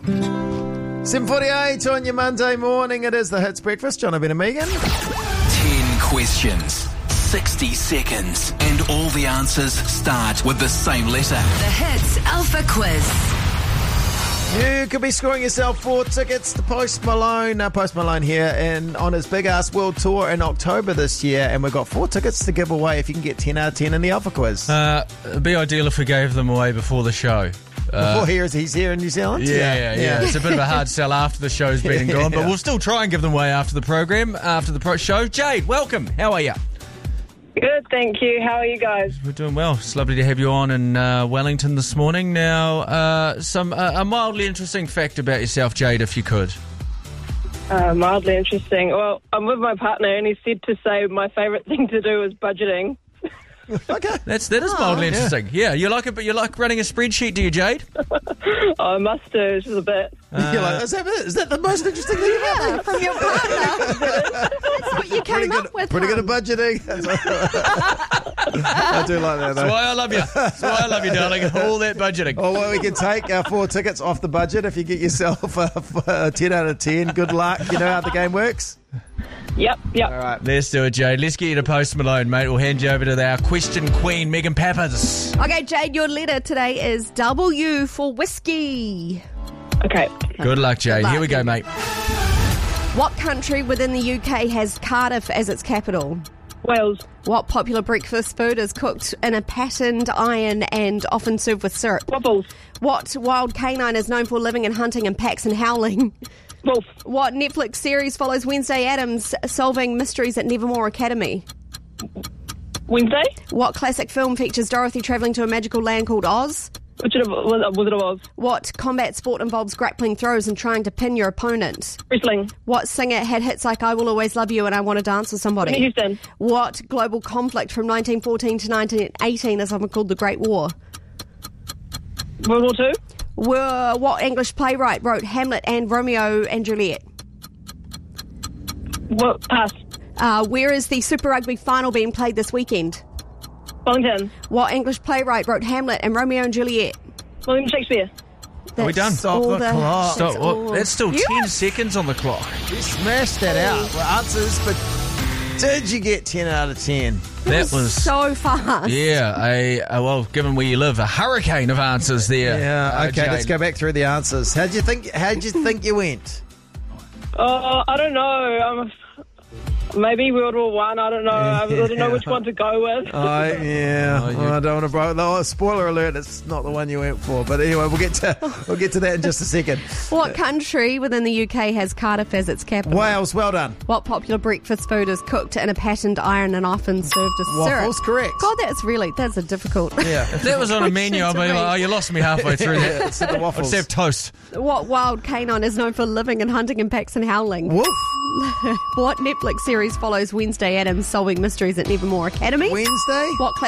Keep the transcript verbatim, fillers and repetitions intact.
seven forty-eight on your Monday morning. It is the Hits Breakfast. John, O'Brien and Megan. Ten questions, sixty seconds, and all the answers start with the same letter. The Hits Alpha Quiz. You could be scoring yourself four tickets to Post Malone. Uh, Post Malone here in, on his Big Ass World Tour in October this year, and we've got four tickets to give away if you can get ten out of ten in the Alpha Quiz. Uh, it'd be ideal if we gave them away before the show. Uh, Before he is, he's here in New Zealand? Yeah, yeah, yeah, yeah. It's a bit of a hard sell after the show's been and gone, but Yeah. we'll still try and give them away after the program, after the pro show. Jade, welcome. How are you? Good, thank you. How are you guys? We're doing well. It's lovely to have you on in uh, Wellington this morning. Now, uh, some uh, a mildly interesting fact about yourself, Jade, if you could. Uh, mildly interesting. Well, I'm with my partner, and he said to say my favourite thing to do is budgeting. Okay. That's that is mildly interesting. Yeah, you like it, but you like running a spreadsheet, do you, Jade? I must do, just a bit. You're like, is that, is that the most interesting thing you've ever Yeah, from your partner. That's what you came Pretty up good, with. pretty good hon. at budgeting. I do like that, That's though. why I love you. That's why I love you, darling. All that budgeting. Oh, well, we can take our four tickets off the budget if you get yourself a, a ten out of ten. Good luck. You know how the game works? Yep, yep. All right. Let's do it, Jade. Let's get you to Post Malone, mate. We'll hand you over to our question queen, Megan Pappas. Okay, Jade, your letter today is W for whiskey. Okay. Good luck, Jade. luck. Here we go, mate. What country within the U K has Cardiff as its capital? Wales. What popular breakfast food is cooked in a patterned iron and often served with syrup? Waffles. What wild canine is known for living and hunting in packs and howling? Wolf. What Netflix series follows Wednesday Addams solving mysteries at Nevermore Academy? Wednesday. What classic film features Dorothy travelling to a magical land called Oz? Wizard of, Wizard of Oz. What combat sport involves grappling throws and trying to pin your opponent? Wrestling. What singer had hits like I Will Always Love You and I Want to Dance with Somebody? Whitney Houston. What global conflict from nineteen fourteen to nineteen eighteen is often called the Great War? World War Two. Were, what English playwright wrote Hamlet and Romeo and Juliet? What? Pass. Uh, where is the Super Rugby final being played this weekend? Wellington. What English playwright wrote Hamlet and Romeo and Juliet? William Shakespeare. Are we done? That's Stop all the clock. Stop. that's Well, all. that's still You ten are seconds on the clock. You smashed that out. Well, answers, but did you get ten out of ten? That was... so fast. Yeah, a, a well, given where you live, a hurricane of answers there. Yeah, uh, okay, let's Jade. go back through the answers. How'd you think, how'd you think you went? Oh, I don't know. Um, maybe World War One. I don't know. I don't know which one to go with. Oh, yeah. Oh, you- Well, I don't want to bro. No, spoiler alert, it's not the one you went for. But anyway, we'll get to we'll get to that in just a second. What country within the U K has Cardiff as its capital? Wales, well done. What popular breakfast food is cooked in a patterned iron and often served as syrup? Waffles, correct. God, that's really, that's a difficult. Yeah. If that was on a menu, I'd be like, oh, you lost me halfway through that. It's the waffles. Let's have toast. What wild canine is known for living and hunting in packs and howling? Woof. What Netflix series follows Wednesday Addams solving mysteries at Nevermore Academy? Wednesday. What